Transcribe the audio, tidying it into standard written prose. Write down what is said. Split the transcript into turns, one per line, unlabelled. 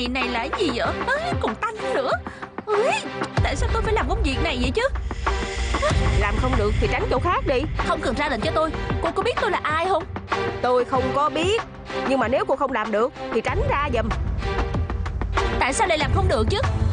này là cái gì vậy? Còn tanh nữa. Tại sao tôi phải làm công việc này vậy chứ?
Làm không được thì tránh chỗ khác đi.
Không cần ra lệnh cho tôi. Cô có biết tôi là ai không?
Tôi không có biết, nhưng mà nếu cô không làm được thì tránh ra giùm.
Tại sao lại làm không được chứ?